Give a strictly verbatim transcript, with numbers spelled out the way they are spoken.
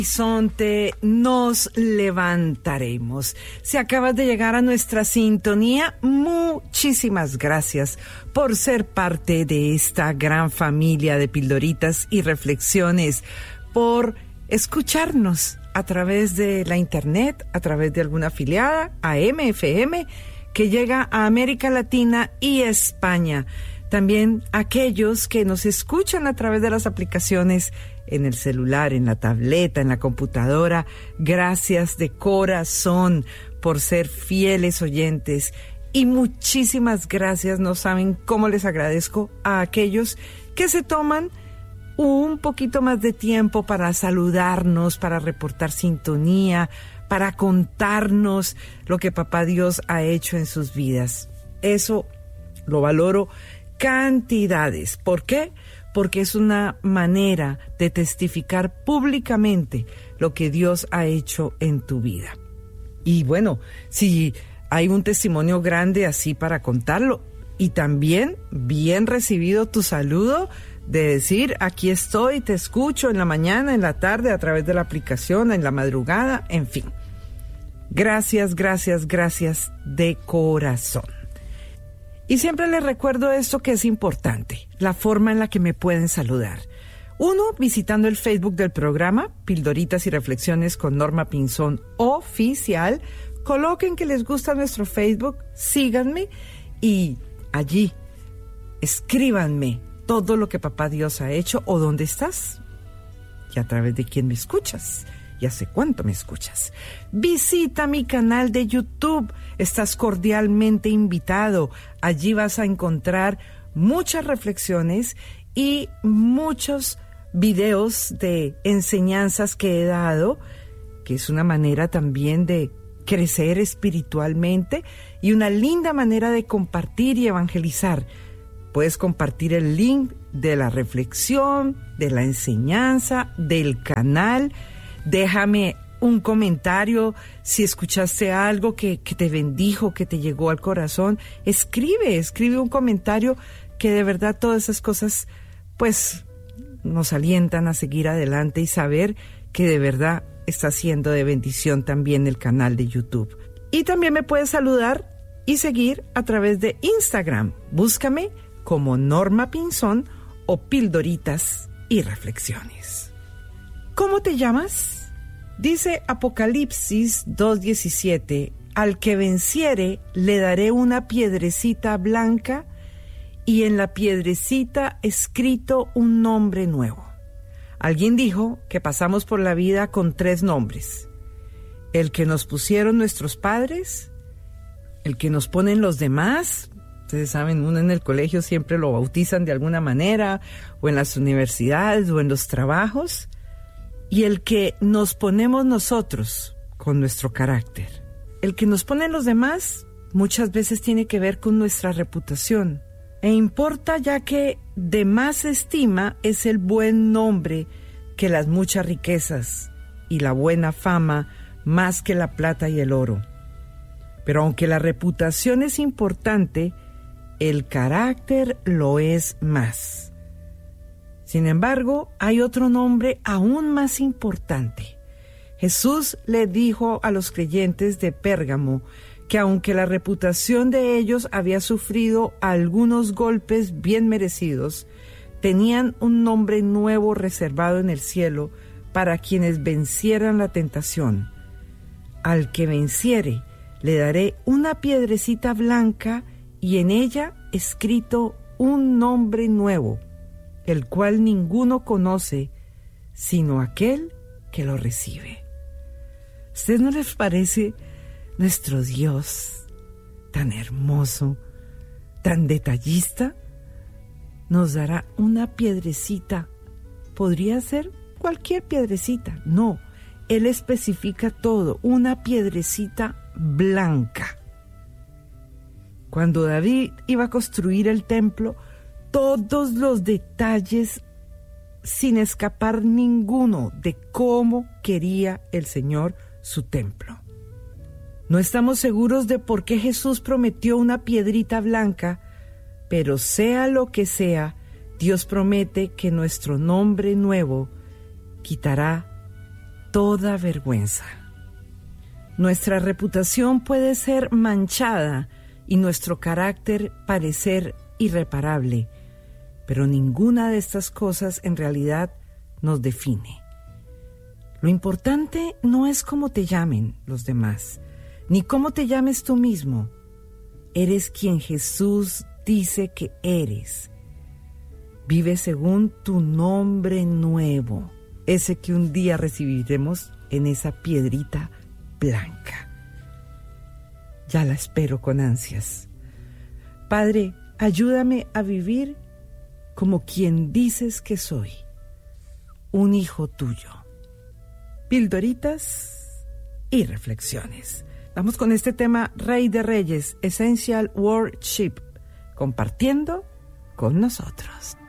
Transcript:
Horizonte, nos levantaremos. Si acabas de llegar a nuestra sintonía, muchísimas gracias por ser parte de esta gran familia de pildoritas y reflexiones, por escucharnos a través de la internet, a través de alguna afiliada, A M F M, que llega a América Latina y España. También aquellos que nos escuchan a través de las aplicaciones en el celular, en la tableta, en la computadora. Gracias de corazón por ser fieles oyentes. Y muchísimas gracias, no saben cómo les agradezco a aquellos que se toman un poquito más de tiempo para saludarnos, para reportar sintonía, para contarnos lo que Papá Dios ha hecho en sus vidas. Eso lo valoro cantidades. ¿Por qué? Porque es una manera de testificar públicamente lo que Dios ha hecho en tu vida. Y bueno, si hay un testimonio grande así para contarlo, y también bien recibido tu saludo de decir, aquí estoy, te escucho en la mañana, en la tarde, a través de la aplicación, en la madrugada, en fin. Gracias, gracias, gracias de corazón. Y siempre les recuerdo esto que es importante, la forma en la que me pueden saludar. Uno, visitando el Facebook del programa, Pildoritas y Reflexiones con Norma Pinzón Oficial. Coloquen que les gusta nuestro Facebook, síganme y allí escríbanme todo lo que Papá Dios ha hecho o dónde estás y a través de quién me escuchas. ¿Y hace cuánto me escuchas? Visita mi canal de YouTube. Estás cordialmente invitado. Allí vas a encontrar muchas reflexiones y muchos videos de enseñanzas que he dado, que es una manera también de crecer espiritualmente y una linda manera de compartir y evangelizar. Puedes compartir el link de la reflexión, de la enseñanza, del canal. Déjame un comentario si escuchaste algo que, que te bendijo, que te llegó al corazón. Escribe, escribe un comentario que de verdad todas esas cosas pues nos alientan a seguir adelante y saber que de verdad está siendo de bendición también el canal de YouTube. Y también me puedes saludar y seguir a través de Instagram. Búscame como Norma Pinzón o Pildoritas y Reflexiones. ¿Cómo te llamas? Dice Apocalipsis dos diecisiete, al que venciere le daré una piedrecita blanca y en la piedrecita escrito un nombre nuevo. Alguien dijo que pasamos por la vida con tres nombres: el que nos pusieron nuestros padres, el que nos ponen los demás. Ustedes saben, uno en el colegio siempre lo bautizan de alguna manera, o en las universidades, o en los trabajos, y el que nos ponemos nosotros con nuestro carácter. El que nos ponen los demás muchas veces tiene que ver con nuestra reputación, e importa ya que de más estima es el buen nombre que las muchas riquezas, y la buena fama más que la plata y el oro. Pero aunque la reputación es importante, el carácter lo es más. Sin embargo, hay otro nombre aún más importante. Jesús le dijo a los creyentes de Pérgamo que aunque la reputación de ellos había sufrido algunos golpes bien merecidos, tenían un nombre nuevo reservado en el cielo para quienes vencieran la tentación. Al que venciere, le daré una piedrecita blanca y en ella escrito un nombre nuevo, el cual ninguno conoce sino aquel que lo recibe. ¿A ustedes no les parece nuestro Dios tan hermoso, tan detallista? Nos dará una piedrecita. Podría ser cualquier piedrecita. No, Él especifica todo, una piedrecita blanca. Cuando David iba a construir el templo, todos los detalles, sin escapar ninguno, de cómo quería el Señor su templo. No estamos seguros de por qué Jesús prometió una piedrita blanca, pero sea lo que sea, Dios promete que nuestro nombre nuevo quitará toda vergüenza. Nuestra reputación puede ser manchada y nuestro carácter parecer irreparable, pero ninguna de estas cosas en realidad nos define. Lo importante no es cómo te llamen los demás, ni cómo te llames tú mismo. Eres quien Jesús dice que eres. Vive según tu nombre nuevo, ese que un día recibiremos en esa piedrita blanca. Ya la espero con ansias. Padre, ayúdame a vivir como quien dices que soy, un hijo tuyo. Pildoritas y reflexiones. Vamos con este tema, Rey de Reyes, Essential Worship, compartiendo con nosotros.